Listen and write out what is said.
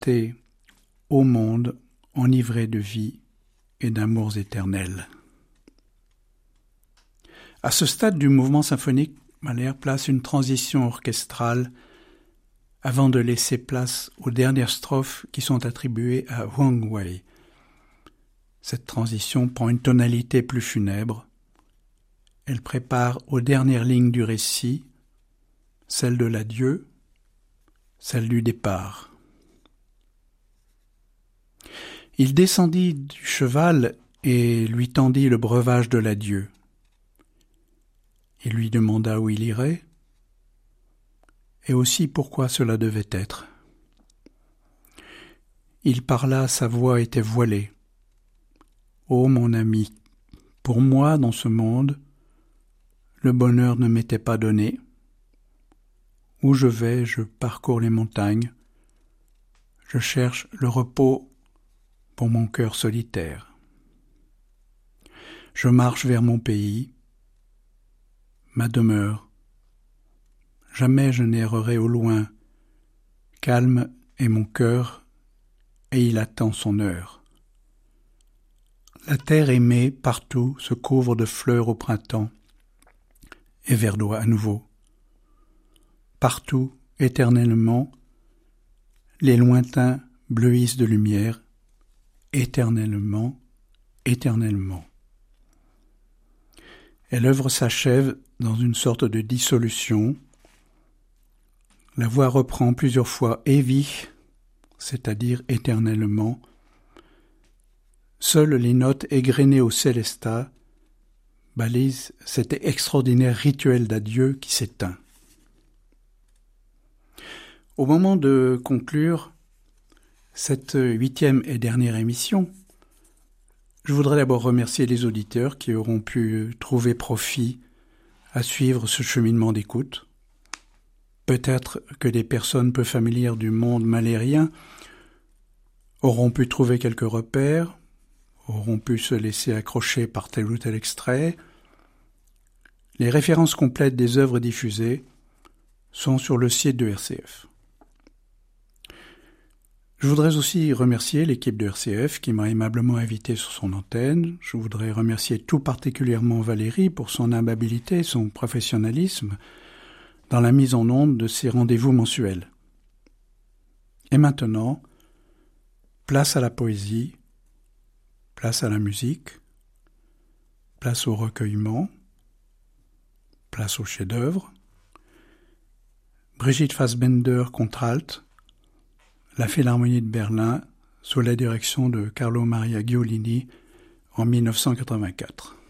t'es, ô monde, enivré de vie et d'amours éternels. À ce stade du mouvement symphonique, Mahler place une transition orchestrale avant de laisser place aux dernières strophes qui sont attribuées à Huang Wei. Cette transition prend une tonalité plus funèbre. Elle prépare aux dernières lignes du récit, celle de l'adieu, celle du départ. Il descendit du cheval et lui tendit le breuvage de l'adieu. Il lui demanda où il irait, et aussi pourquoi cela devait être. Il parla, sa voix était voilée. « Ô mon ami, pour moi dans ce monde, le bonheur ne m'était pas donné. Où je vais, je parcours les montagnes. Je cherche le repos pour mon cœur solitaire. Je marche vers mon pays, ma demeure. Jamais je n'errerai au loin. Calme est mon cœur, et il attend son heure. La terre aimée partout se couvre de fleurs au printemps et verdoie à nouveau. Partout, éternellement, les lointains bleuissent de lumière, éternellement, éternellement. Et l'œuvre s'achève dans une sorte de dissolution. La voix reprend plusieurs fois « Ewig », c'est-à-dire éternellement. Seules les notes égrenées au célestat balisent cet extraordinaire rituel d'adieu qui s'éteint. Au moment de conclure cette 8e et dernière émission, je voudrais d'abord remercier les auditeurs qui auront pu trouver profit à suivre ce cheminement d'écoute. Peut-être que des personnes peu familières du monde mahlérien auront pu trouver quelques repères, auront pu se laisser accrocher par tel ou tel extrait. Les références complètes des œuvres diffusées sont sur le site de RCF. Je voudrais aussi remercier l'équipe de RCF qui m'a aimablement invité sur son antenne. Je voudrais remercier tout particulièrement Valérie pour son amabilité et son professionnalisme dans la mise en onde de ces rendez-vous mensuels. Et maintenant, place à la poésie, place à la musique, place au recueillement, place au chef-d'œuvre. Brigitte Fassbender contralte, la Philharmonie de Berlin, sous la direction de Carlo Maria Giolini en 1984.